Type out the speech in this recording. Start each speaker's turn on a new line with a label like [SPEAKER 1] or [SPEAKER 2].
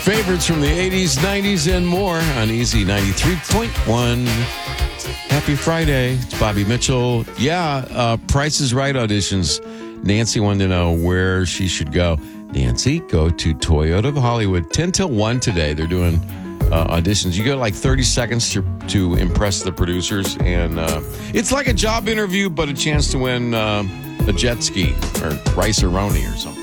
[SPEAKER 1] Favorites from the 80s, 90s, and more on Easy 93.1. Happy Friday. It's Bobby Mitchell. Yeah, Price is Right auditions. Nancy wanted to know where she should go. Nancy, go to Toyota of Hollywood. 10 till 1 today. They're doing auditions. You got like 30 seconds to impress the producers. And it's like a job interview, but a chance to win a jet ski or rice-a-roni or something.